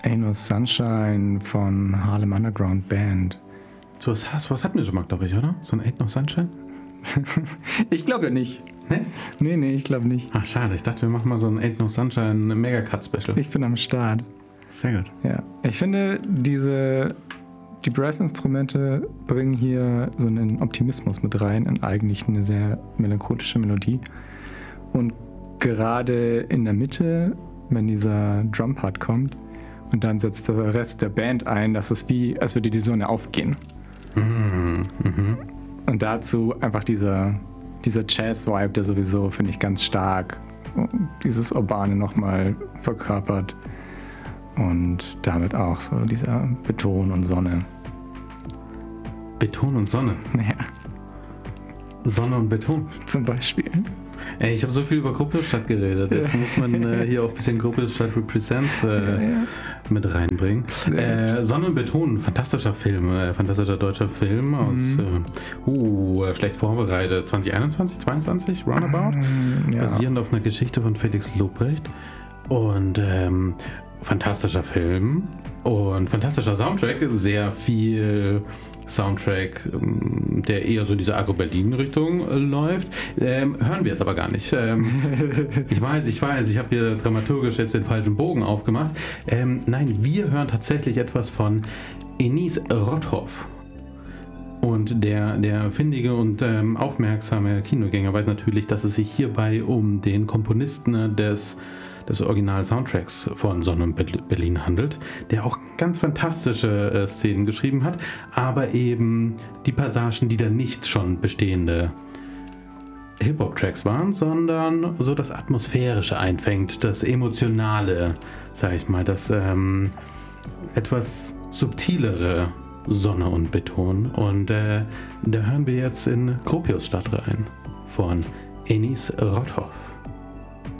Ain't No Sunshine von Harlem Underground Band. So was hatten wir schon mal, glaube ich, oder? So ein Ain't No Sunshine? Ich glaube ja nicht. Ne? Nee, ich glaube nicht. Ach, schade. Ich dachte, wir machen mal so ein Ain't No Sunshine Mega-Cut-Special. Ich bin am Start. Sehr gut. Ja. Ich finde, die Brass-Instrumente bringen hier so einen Optimismus mit rein in eigentlich eine sehr melancholische Melodie. Und gerade in der Mitte, wenn dieser Drum-Part kommt und dann setzt der Rest der Band ein, das ist wie, als würde die Sonne aufgehen. Mhm. Und dazu einfach dieser Jazz-Vibe, der sowieso, finde ich, ganz stark so dieses Urbane nochmal verkörpert. Und damit auch so dieser Beton und Sonne. Beton und Sonne? Ja. Sonne und Beton? Zum Beispiel. Ey, ich habe so viel über Gropiusstadt geredet. Jetzt muss man hier auch ein bisschen Gropiusstadt Represents mit reinbringen. Sonne und Beton, fantastischer Film, fantastischer deutscher Film aus, schlecht vorbereitet, 2021, 22, roundabout, basierend auf einer Geschichte von Felix Lobrecht. Und fantastischer Film und fantastischer Soundtrack, sehr viel Soundtrack, der eher so in diese Agro-Berlin-Richtung läuft. Hören wir jetzt aber gar nicht. Ich weiß, ich habe hier dramaturgisch jetzt den falschen Bogen aufgemacht. Nein, wir hören tatsächlich etwas von Enis Rotthoff. Und der findige und aufmerksame Kinogänger weiß natürlich, dass es sich hierbei um den Komponisten des Original-Soundtracks von Sonne und Berlin handelt, der auch ganz fantastische Szenen geschrieben hat, aber eben die Passagen, die da nicht schon bestehende Hip-Hop-Tracks waren, sondern so das Atmosphärische einfängt, das Emotionale, sag ich mal, das etwas subtilere Sonne und Beton. Und da hören wir jetzt in Gropiusstadt rein von Enis Rotthoff.